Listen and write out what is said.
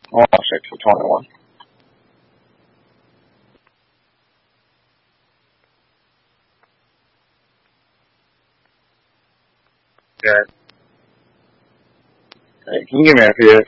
I want to say 221. Yeah. Hey, can you give me a PX?